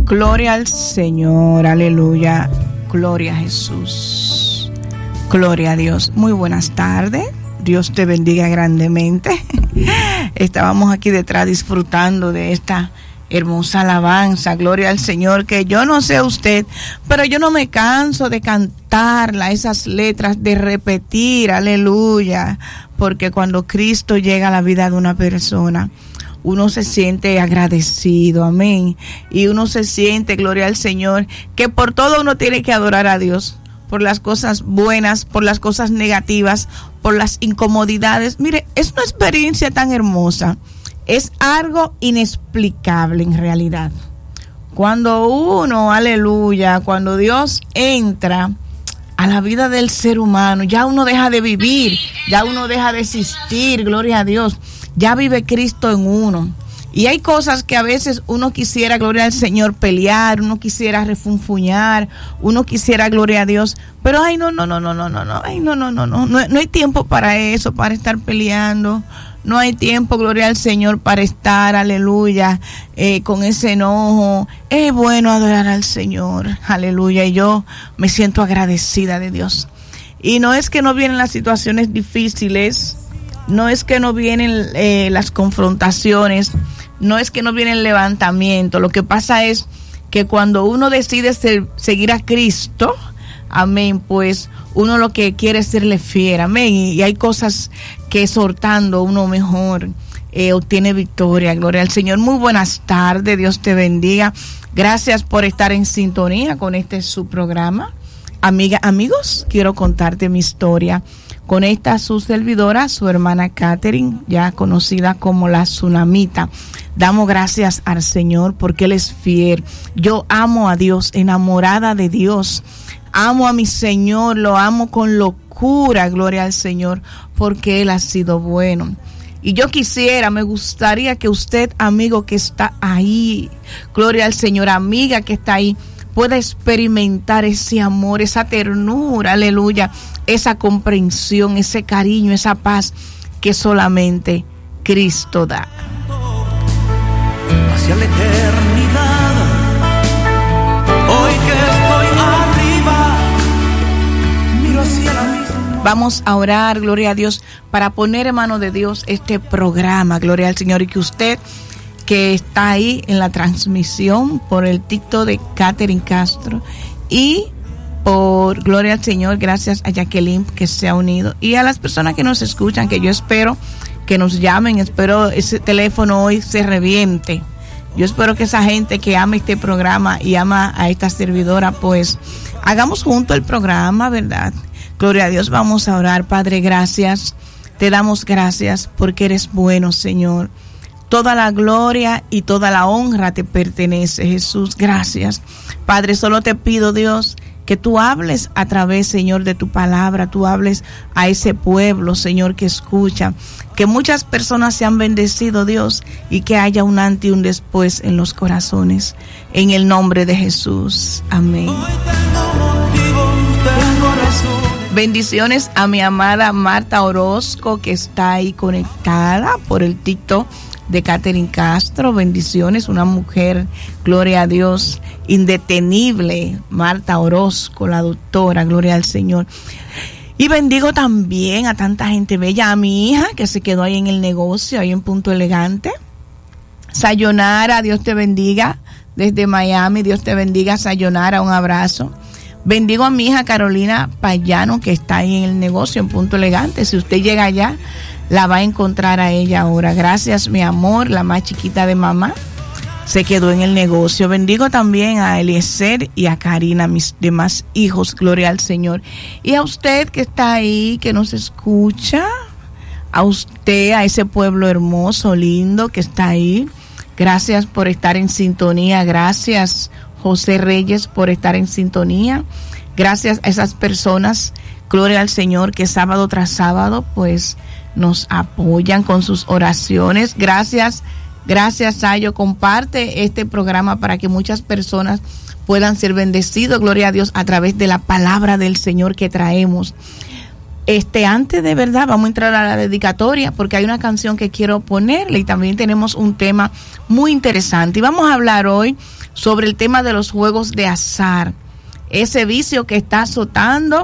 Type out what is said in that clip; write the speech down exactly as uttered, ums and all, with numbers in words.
Gloria al Señor, aleluya, gloria a Jesús, gloria a Dios. Muy buenas tardes, Dios te bendiga grandemente. Estábamos aquí detrás disfrutando de esta hermosa alabanza, gloria al Señor, que yo no sé usted, pero yo no me canso de cantarla, esas letras, de repetir, aleluya, porque cuando Cristo llega a la vida de una persona, uno se siente agradecido, amén, y uno se siente, gloria al Señor, que por todo uno tiene que adorar a Dios, por las cosas buenas, por las cosas negativas, por las incomodidades. Mire, es una experiencia tan hermosa, es algo inexplicable en realidad. Cuando uno, aleluya, cuando Dios entra a la vida del ser humano, ya uno deja de vivir, ya uno deja de existir, gloria a Dios. Ya vive Cristo en uno. Y hay cosas que a veces uno quisiera, gloria al Señor, pelear, uno quisiera refunfuñar, uno quisiera, gloria a Dios, pero ay, no, no, no, no, no, no, no, ay, no, no, no, no, no, no hay tiempo para eso, para estar peleando. No hay tiempo, gloria al Señor, para estar, aleluya, eh, con ese enojo. Es bueno adorar al Señor, aleluya, y yo me siento agradecida de Dios. Y no es que no vienen las situaciones difíciles, no es que no vienen eh, las confrontaciones, no es que no viene el levantamiento. Lo que pasa es que cuando uno decide ser, seguir a Cristo, amén, pues uno lo que quiere es serle fiel, amén, y, y hay cosas que exhortando uno mejor eh, obtiene victoria, gloria al Señor. Muy buenas tardes, Dios te bendiga, gracias por estar en sintonía con este su programa. Amiga, amigos, quiero contarte mi historia con esta su servidora, su hermana Catherine, ya conocida como la Tsunamita. Damos gracias al Señor porque Él es fiel. Yo amo a Dios, enamorada de Dios. Amo a mi Señor, lo amo con locura, gloria al Señor, porque Él ha sido bueno. Y yo quisiera, me gustaría que usted, amigo que está ahí, gloria al Señor, amiga que está ahí, pueda experimentar ese amor, esa ternura, aleluya, esa comprensión, ese cariño, esa paz que solamente Cristo da. Hacia la eternidad, hoy que estoy arriba, miro hacia la misma. Vamos a orar, gloria a Dios, para poner en manos de Dios este programa, gloria al Señor, y que usted que está ahí en la transmisión por el TikTok de Catherine Castro y por gloria al Señor, gracias a Jacqueline que se ha unido y a las personas que nos escuchan, que yo espero que nos llamen, espero ese teléfono hoy se reviente. Yo espero que esa gente que ama este programa y ama a esta servidora, pues hagamos junto el programa, ¿verdad? Gloria a Dios, vamos a orar. Padre, gracias, te damos gracias porque eres bueno, Señor. Toda la gloria y toda la honra te pertenece, Jesús. Gracias. Padre, solo te pido, Dios, que tú hables a través, Señor, de tu palabra. Tú hables a ese pueblo, Señor, que escucha. Que muchas personas sean bendecido, Dios, y que haya un antes y un después en los corazones. En el nombre de Jesús. Amén. Bendiciones a mi amada Marta Orozco, que está ahí conectada por el TikTok de Catherine Castro. Bendiciones, una mujer, gloria a Dios, indetenible, Marta Orozco, la doctora, gloria al Señor. Y bendigo también a tanta gente bella, a mi hija que se quedó ahí en el negocio, ahí en Punto Elegante. Sayonara, Dios te bendiga, desde Miami, Dios te bendiga, Sayonara, un abrazo. Bendigo a mi hija Carolina Payano, que está ahí en el negocio en Punto Elegante. Si usted llega allá, la va a encontrar a ella ahora. Gracias, mi amor, la más chiquita de mamá, se quedó en el negocio. Bendigo también a Eliezer y a Karina, mis demás hijos, gloria al Señor. Y a usted que está ahí, que nos escucha, a usted, a ese pueblo hermoso, lindo que está ahí, gracias por estar en sintonía. Gracias, José Reyes, por estar en sintonía. Gracias a esas personas, gloria al Señor, que sábado tras sábado pues nos apoyan con sus oraciones. Gracias, gracias, Sayo. Comparte este programa para que muchas personas puedan ser bendecidos, gloria a Dios, a través de la palabra del Señor que traemos. Este, antes de verdad, vamos a entrar a la dedicatoria porque hay una canción que quiero ponerle y también tenemos un tema muy interesante. Y vamos a hablar hoy sobre el tema de los juegos de azar, ese vicio que está azotando